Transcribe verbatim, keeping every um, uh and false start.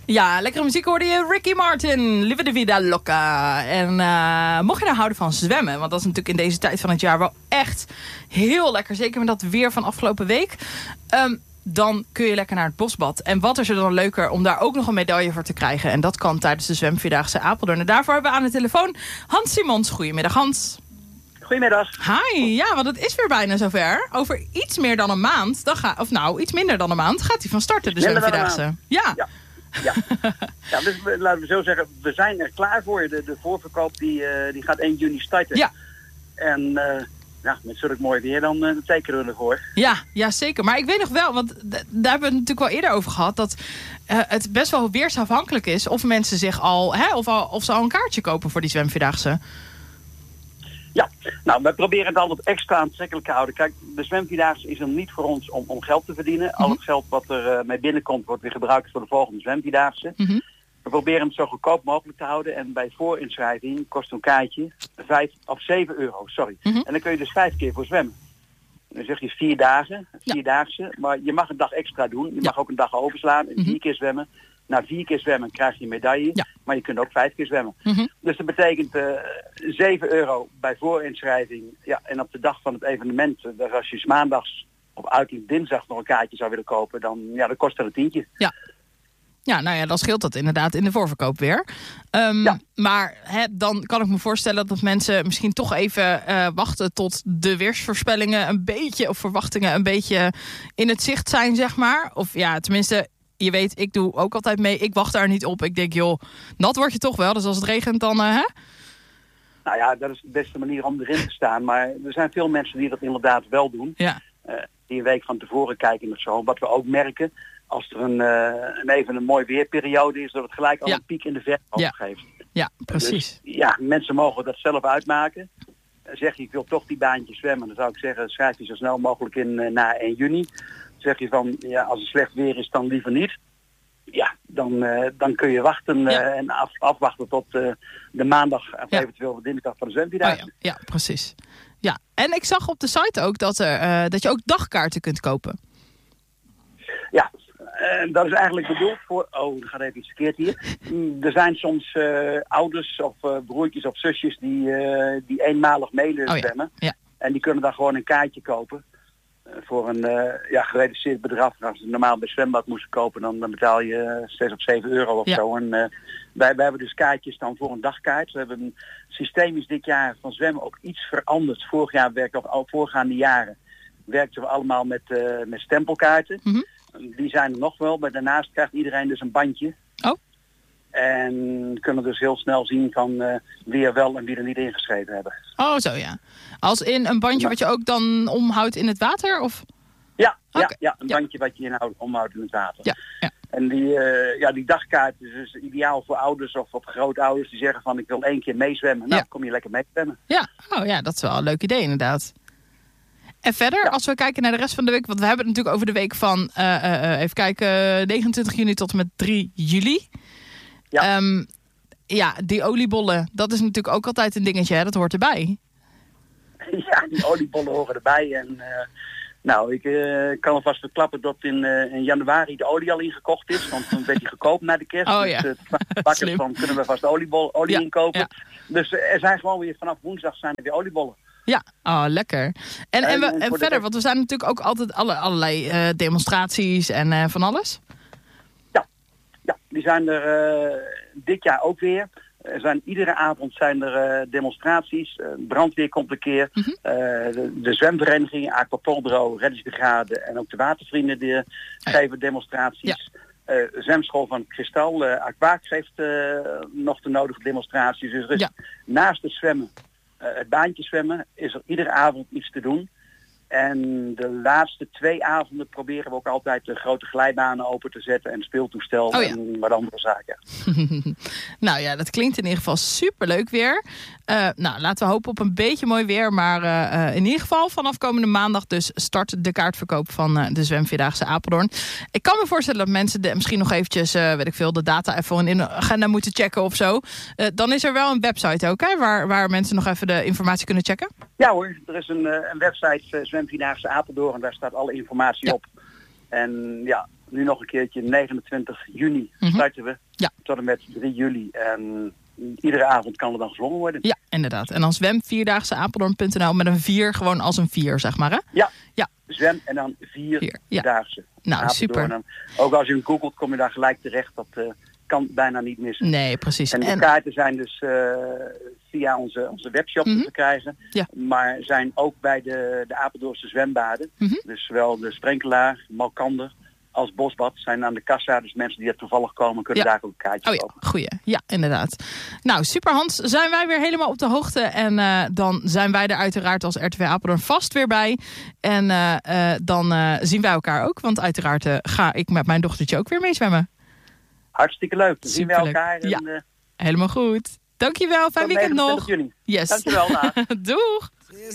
Ja, lekkere muziek hoorde je. Ricky Martin, Live de Vida Loca. En uh, mocht je nou houden van zwemmen, want dat is natuurlijk in deze tijd van het jaar wel echt heel lekker. Zeker met dat weer van afgelopen week. Um, dan kun je lekker naar het bosbad. En wat is er dan leuker om daar ook nog een medaille voor te krijgen. En dat kan tijdens de Zwemvierdaagse Apeldoorn. En daarvoor hebben we aan de telefoon Hans Simons. Goedemiddag, Hans. Goedemiddag. Hi, ja, want het is weer bijna zover. Over iets meer dan een maand, dan ga, of nou, iets minder dan een maand, gaat hij van starten, de Zwemvierdaagse. Ja. Ja. Ja, ja dus laten we zo zeggen, we zijn er klaar voor. De, de voorverkoop die, uh, die gaat één juni starten. Ja. En uh, ja, met zulk mooi weer, dan uh, tekenen we ervoor. Ja, ja, zeker. Maar ik weet nog wel, want d- daar hebben we het natuurlijk wel eerder over gehad, dat uh, het best wel weersafhankelijk is of mensen zich al, hè, of, al, of ze al een kaartje kopen voor die Zwemvierdaagse. Ja, nou, we proberen het altijd extra aantrekkelijk te houden. Kijk, de Zwemvierdaagse is er niet voor ons om, om geld te verdienen. Mm-hmm. Al het geld wat er uh, mee binnenkomt wordt weer gebruikt voor de volgende Zwemvierdaagse. Mm-hmm. We proberen het zo goedkoop mogelijk te houden. En bij voorinschrijving kost een kaartje vijf of zeven euro, sorry. Mm-hmm. En dan kun je dus vijf keer voor zwemmen. Dan zeg je vier dagen, vierdaagse. Ja. Maar je mag een dag extra doen. Je ja. mag ook een dag overslaan en mm-hmm. vier keer zwemmen. Na vier keer zwemmen krijg je een medaille, ja. maar je kunt ook vijf keer zwemmen. Mm-hmm. Dus dat betekent uh, zeven euro bij voorinschrijving. Ja, en op de dag van het evenement, uh, als je maandags of uiterlijk dinsdag nog een kaartje zou willen kopen, dan, ja, dan kost dat een tientje. Ja. Ja, nou ja, dan scheelt dat inderdaad in de voorverkoop weer. Um, ja. Maar hè, dan kan ik me voorstellen dat mensen misschien toch even uh, wachten tot de weersvoorspellingen een beetje, of verwachtingen een beetje in het zicht zijn, zeg maar. Of ja, tenminste, je weet, ik doe ook altijd mee. Ik wacht daar niet op. Ik denk, joh, nat word je toch wel. Dus als het regent, dan... Uh, hè? Nou ja, dat is de beste manier om erin te staan. Maar er zijn veel mensen die dat inderdaad wel doen. Ja. Uh, die een week van tevoren kijken of zo. Wat we ook merken, als er een, uh, een even een mooi weerperiode is, dat het gelijk al ja. een piek in de verkoop ja. geeft. Ja, precies. Dus, ja, mensen mogen dat zelf uitmaken. Uh, zeg je, ik wil toch die baantjes zwemmen. Dan zou ik zeggen, schrijf je zo snel mogelijk in uh, na één juni. Zeg je van, ja, als het slecht weer is, dan liever niet. Ja, dan, uh, dan kun je wachten uh, ja. en af, afwachten tot uh, de maandag of ja. eventueel de dinsdag van de Zwemvierdaagse. Oh ja. ja, precies. Ja, en ik zag op de site ook dat, er, uh, dat je ook dagkaarten kunt kopen. Ja, uh, dat is eigenlijk bedoeld voor... Oh, er gaat even iets verkeerd hier. Er zijn soms uh, ouders of uh, broertjes of zusjes die, uh, die eenmalig mee willen zwemmen. Oh ja. Ja. En die kunnen dan gewoon een kaartje kopen. Voor een uh, ja, gereduceerd bedrag. Als je normaal bij zwembad moest kopen, dan, dan betaal je uh, zes of zeven euro of ja. zo. En uh, wij, wij hebben dus kaartjes dan voor een dagkaart. We hebben een systeem is dit jaar van zwemmen ook iets veranderd. Vorig jaar werkte of al voorgaande jaren werkten we allemaal met, uh, met stempelkaarten. Mm-hmm. Die zijn er nog wel, maar daarnaast krijgt iedereen dus een bandje. Oh. En kunnen dus heel snel zien van uh, wie er wel en wie er niet ingeschreven hebben. Oh, zo ja. Als in een bandje wat je ook dan omhoudt in het water? Of? Ja, okay. ja, ja, een ja. bandje wat je inhoudt, omhoudt in het water. Ja, ja. En die, uh, ja, die dagkaart is dus ideaal voor ouders of voor grootouders die zeggen van ik wil één keer meezwemmen. Nou, ja. kom je lekker meezwemmen. Ja, oh ja, dat is wel een leuk idee inderdaad. En verder, ja. als we kijken naar de rest van de week, want we hebben het natuurlijk over de week van, uh, uh, even kijken, negenentwintig juni tot en met drie juli. Ja. Um, ja, die oliebollen, dat is natuurlijk ook altijd een dingetje, hè? Dat hoort erbij. Ja, die oliebollen horen erbij. En uh, nou, ik uh, kan alvast verklappen dat in, uh, in januari de olie al ingekocht is. Want dan werd die gekoopt na de kerst. Oh ja. Dus uh, bakken van kunnen we vast oliebol, olie ja. inkopen. Ja. Dus uh, er zijn gewoon weer vanaf woensdag zijn er weer oliebollen. Ja, oh, lekker. En, en, en, we, en, en verder, want we zijn natuurlijk ook altijd alle, allerlei uh, demonstraties en uh, van alles. Ja, ja, die zijn er uh, dit jaar ook weer. Er zijn, iedere avond zijn er uh, demonstraties. Uh, brandweer komt een keer. Mm-hmm. Uh, de, de zwemvereniging, Aquapolbro, Reddingsbrigade en ook de watervrienden die, uh, geven demonstraties. Ja. Uh, zwemschool van Kristal, uh, Aquax heeft uh, nog de nodige demonstraties. Dus er is, ja. naast het zwemmen, uh, het baantje zwemmen, is er iedere avond iets te doen. En de laatste twee avonden proberen we ook altijd de grote glijbanen open te zetten en speeltoestel oh ja. en wat andere zaken. Nou ja, dat klinkt in ieder geval superleuk weer. Uh, nou, laten we hopen op een beetje mooi weer. Maar uh, in ieder geval vanaf komende maandag dus start de kaartverkoop van uh, de Zwemvierdaagse Apeldoorn. Ik kan me voorstellen dat mensen de, misschien nog eventjes, uh, weet ik veel, de data even in de agenda moeten checken of zo. Uh, dan is er wel een website ook, hè, waar, waar mensen nog even de informatie kunnen checken. Ja hoor, er is een, uh, een website uh, Zwemvierdaagse Apeldoorn en daar staat alle informatie ja. op. En ja, nu nog een keertje negenentwintig juni Mm-hmm. starten we. Ja. Tot en met drie juli. En iedere avond kan er dan gezwommen worden. Ja, inderdaad. En dan zwem vierdaagse apeldoorn punt n l met een vier, gewoon als een vier, zeg maar, hè? Ja. Ja. Zwem en dan Vier, ja. vierdaagse. Nou, Apeldoorn. super. En ook als je hem googelt, kom je daar gelijk terecht. Dat uh, kan bijna niet missen. Nee, precies. En de En- kaarten zijn dus uh, via onze, onze webshop Mhm. te verkrijgen. Ja. Maar zijn ook bij de, de Apeldoornse zwembaden. Mhm. Dus zowel de Sprenkelaar, Malkander als Bosbad zijn aan de kassa. Dus mensen die er toevallig komen kunnen Ja. daar ook een kaartje Oh ja, kopen. goeie. Ja, inderdaad. Nou, super Hans. Zijn wij weer helemaal op de hoogte. En uh, dan zijn wij er uiteraard als R T V Apeldoorn vast weer bij. En uh, uh, dan uh, zien wij elkaar ook. Want uiteraard uh, ga ik met mijn dochtertje ook weer meezwemmen. Hartstikke leuk. Dan zien we Superleuk. elkaar. En, Ja. uh, Helemaal goed. Dankjewel. Fijn tot weekend nog. negenentwintig juni. Yes. Dankjewel. Dag. Doeg.